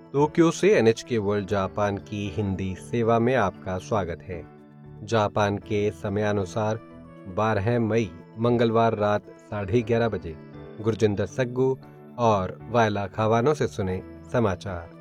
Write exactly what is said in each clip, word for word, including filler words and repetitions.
Tokyo से N H के world Japan की हिंदी सेवा में आपका स्वागत है। जापान के समयानुसार बारह मई मंगलवार रात साढ़े ग्यारह बजे गुरजिंदर सग्गू और वायला खावानो से सुने समाचार।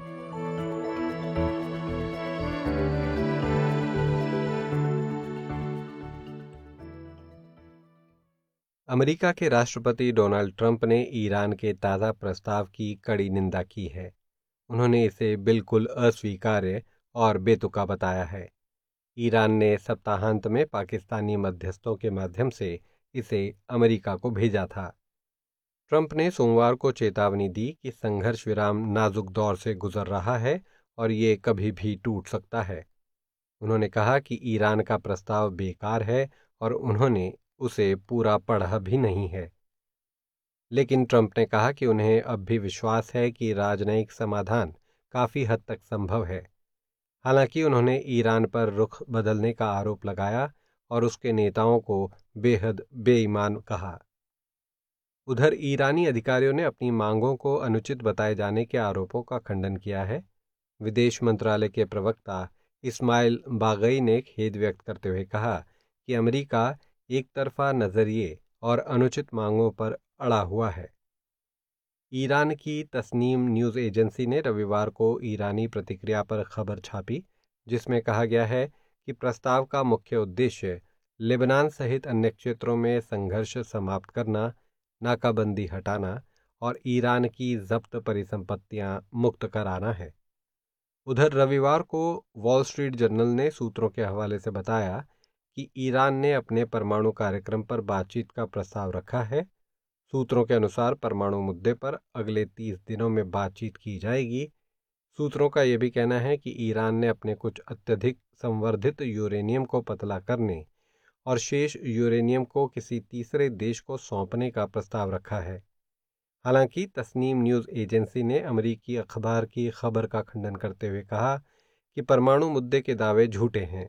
अमेरिका के राष्ट्रपति डोनाल्ड ट्रंप ने ईरान के ताज़ा प्रस्ताव की कड़ी निंदा की है। उन्होंने इसे बिल्कुल अस्वीकार्य और बेतुका बताया है। ईरान ने सप्ताहांत में पाकिस्तानी मध्यस्थों के माध्यम से इसे अमेरिका को भेजा था। ट्रंप ने सोमवार को चेतावनी दी कि संघर्ष विराम नाजुक दौर से गुजर रहा है और ये कभी भी टूट सकता है। उन्होंने कहा कि ईरान का प्रस्ताव बेकार है और उन्होंने उसे पूरा पढ़ा भी नहीं है। लेकिन ट्रंप ने कहा कि उन्हें अब भी विश्वास है कि राजनयिक समाधान काफ़ी हद तक संभव है। हालांकि उन्होंने ईरान पर रुख बदलने का आरोप लगाया और उसके नेताओं को बेहद बेईमान कहा। उधर ईरानी अधिकारियों ने अपनी मांगों को अनुचित बताए जाने के आरोपों का खंडन किया है। विदेश मंत्रालय के प्रवक्ता इस्माइल बागई ने खेद व्यक्त करते हुए कहा कि अमेरिका एक तरफा नज़रिए और अनुचित मांगों पर अड़ा हुआ है। ईरान की तस्नीम न्यूज़ एजेंसी ने रविवार को ईरानी प्रतिक्रिया पर खबर छापी, जिसमें कहा गया है कि प्रस्ताव का मुख्य उद्देश्य लेबनान सहित अन्य क्षेत्रों में संघर्ष समाप्त करना, नाकाबंदी हटाना और ईरान की जब्त परिसंपत्तियां मुक्त कराना है। उधर रविवार को वॉल स्ट्रीट जर्नल ने सूत्रों के हवाले से बताया कि ईरान ने अपने परमाणु कार्यक्रम पर बातचीत का प्रस्ताव रखा है। सूत्रों के अनुसार परमाणु मुद्दे पर अगले तीस दिनों में बातचीत की जाएगी। सूत्रों का यह भी कहना है कि ईरान ने अपने कुछ अत्यधिक संवर्धित यूरेनियम को पतला करने और शेष यूरेनियम को किसी तीसरे देश को सौंपने का प्रस्ताव रखा है। हालांकि तस्नीम न्यूज़ एजेंसी ने अमेरिकी अखबार की खबर का खंडन करते हुए कहा कि परमाणु मुद्दे के दावे झूठे हैं।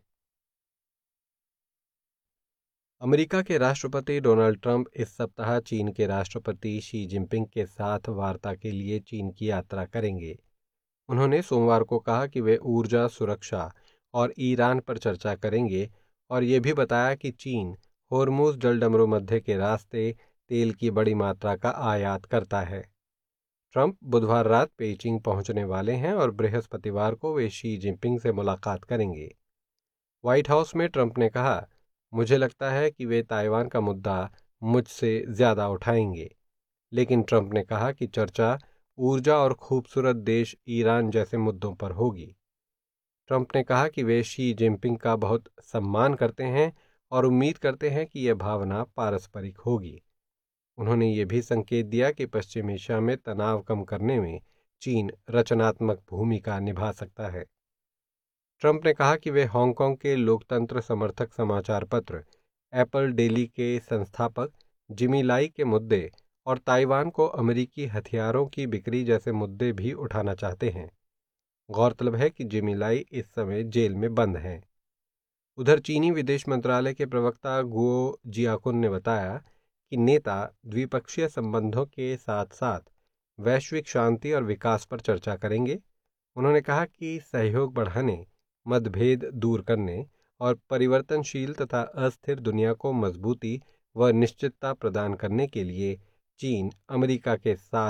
अमेरिका के राष्ट्रपति डोनाल्ड ट्रंप इस सप्ताह चीन के राष्ट्रपति शी जिनपिंग के साथ वार्ता के लिए चीन की यात्रा करेंगे। उन्होंने सोमवार को कहा कि वे ऊर्जा सुरक्षा और ईरान पर चर्चा करेंगे और ये भी बताया कि चीन होर्मुज जलडमरू मध्य के रास्ते तेल की बड़ी मात्रा का आयात करता है। ट्रंप बुधवार रात पेइचिंग पहुंचने वाले हैं और बृहस्पतिवार को वे शी जिनपिंग से मुलाकात करेंगे। व्हाइट हाउस में ट्रंप ने कहा, मुझे लगता है कि वे ताइवान का मुद्दा मुझसे ज़्यादा उठाएंगे। लेकिन ट्रंप ने कहा कि चर्चा ऊर्जा और खूबसूरत देश ईरान जैसे मुद्दों पर होगी। ट्रंप ने कहा कि वे शी जिनपिंग का बहुत सम्मान करते हैं और उम्मीद करते हैं कि यह भावना पारस्परिक होगी। उन्होंने ये भी संकेत दिया कि पश्चिम एशिया में तनाव कम करने में चीन रचनात्मक भूमिका निभा सकता है। ट्रंप ने कहा कि वे हांगकांग के लोकतंत्र समर्थक समाचार पत्र एपल डेली के संस्थापक जिमी लाई के मुद्दे और ताइवान को अमेरिकी हथियारों की बिक्री जैसे मुद्दे भी उठाना चाहते हैं। गौरतलब है कि जिमी लाई इस समय जेल में बंद हैं। उधर चीनी विदेश मंत्रालय के प्रवक्ता गुओ जियाकुन ने बताया कि नेता द्विपक्षीय संबंधों के साथ साथ वैश्विक शांति और विकास पर चर्चा करेंगे। उन्होंने कहा कि सहयोग बढ़ाने, मतभेद दूर करने और परिवर्तनशील तथा अस्थिर दुनिया को मजबूती व निश्चितता प्रदान करने के लिए चीन अमेरिका के साथ